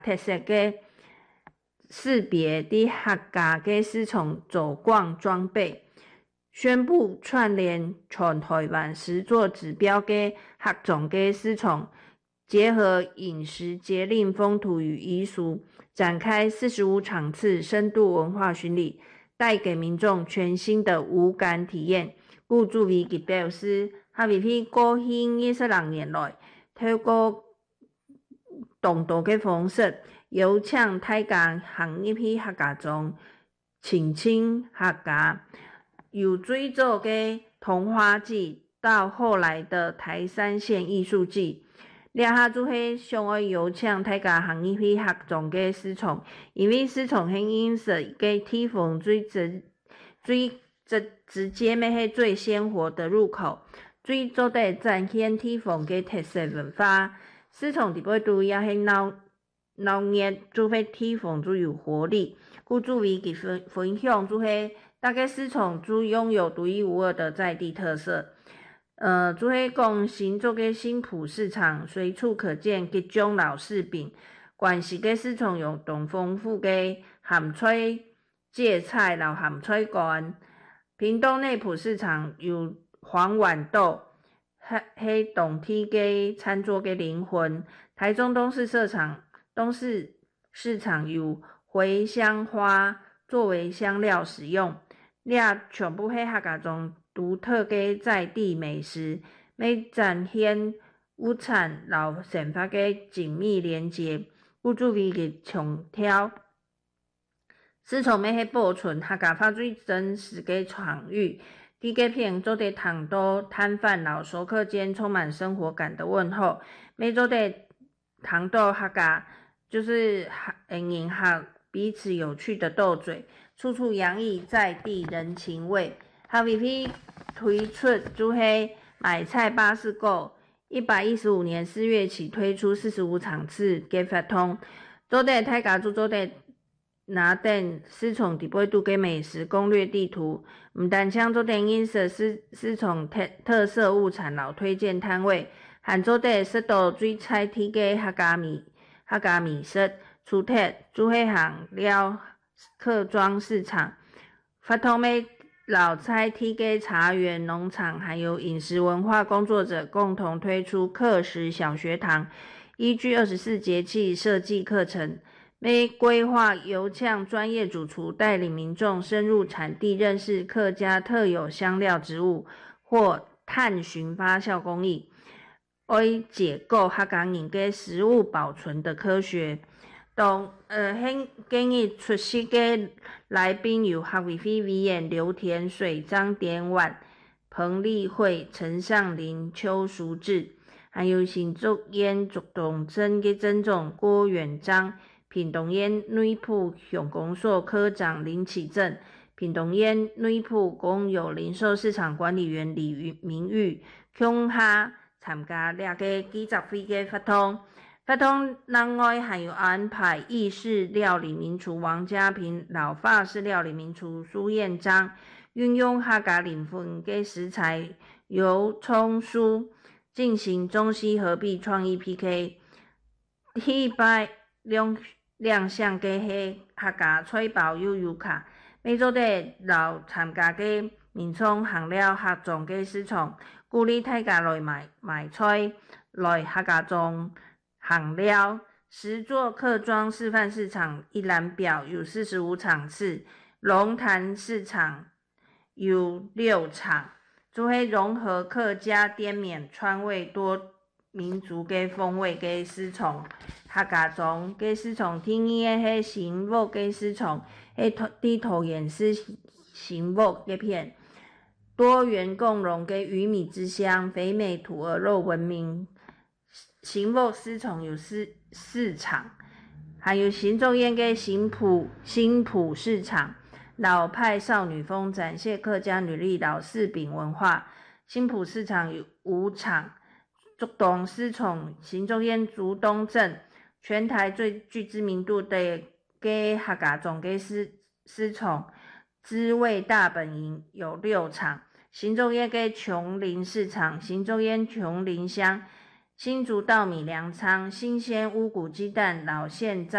特色嘅识别伫客家嘅丝绸走逛装备，宣布串联全台湾10座指标嘅客种嘅丝绸，结合饮食节令风土与习俗，展开45场次深度文化巡礼，带给民众全新的五感体验。故作为其表示，哈维批过去26年来，透过众多嘅方式，邀请大家行一批客家中亲亲客家，由最早嘅桐花季到后来的台山县艺术季，抓下做伙上爱邀请大家行一批客家嘅丝绸，因为丝绸很颜色嘅体风最直接咩系最鲜活的入口，最早地展现体风嘅特色文化。丝绸伫尾度也是闹热，做伙体风最有活力。故作为其分享做伙，大家丝绸最拥有独一无二的在地特色。做伙讲新竹嘅新埔市场随处可见各种老柿饼，关西嘅丝绸有同丰富嘅咸菜、芥菜、老咸菜干。屏东内埔市场有黄豌豆。黑董梯嘅餐桌嘅灵魂，台中东市市场有茴香花作为香料使用，全部系客家中独特嘅在地美食，要展现物产老生活嘅紧密连结，故作为嘅强调。丝绸要去保存客家话最真实嘅场域。伫个片做伫糖多摊贩老熟客间充满生活感的问候，每做伫糖多客家就是迎合彼此有趣的斗嘴，处处洋溢在地人情味。HVP 推出做黑买菜巴士购，115年4月起推出45场次嘅发通，做伫大家做伫拿等丝绸伫尾度嘅美食攻略地图，唔但将做等饮食丝绸特色物产老推荐摊位，还做等适度最菜体嘅客家米食出特主黑行料客庄市场，发通咩老菜体嘅茶园农场，还有饮食文化工作者共同推出客食小学堂，依据24节气设计课程。每规划由呛专业主厨带领民众深入产地认识客家特有香料植物，或探寻发酵工艺，为解构客家人嘅食物保存的科学。建议出席嘅来宾有客委会委员刘田水、张典婉、彭丽慧、陈尚林、邱淑智，还有新竹县竹东镇嘅曾总郭远章。屏东县内埔乡公所科长林启正，屏东县内埔公有零售市场管理员李明玉，恐下参加两个记者会的发通。发通另外还有安排意式料理名厨王家平、老法式料理名厨苏彦章，运用客家灵魂的食材油葱酥，进行中西合璧创意 PK。礼拜亮相嘅系客家菜包悠悠卡，每做的老参加嘅民众行了客庄嘅市场，鼓励大家来买菜，来客家庄行了。10座客庄示范市场一览表有45场次，龙潭市场有6场，就会融合客家滇缅川味多民族嘅风味嘅丝绸。客家庄嘅丝绸天然嘅系新木嘅丝绸，系地头岩丝新木嘅片，多元共融嘅鱼米之乡，肥美土鹅肉闻名。新木丝绸有4场，还有行政院嘅新埔市场，老派少女风展现客家女力老柿饼文化。新埔市场有5场，竹东丝绸行政院竹东镇。全台最具知名度的给客家庄嘅丝绸滋味大本营有6场，行政院嘅琼林市场、行政院琼林乡、 新竹稻米粮仓新鲜乌骨鸡蛋老现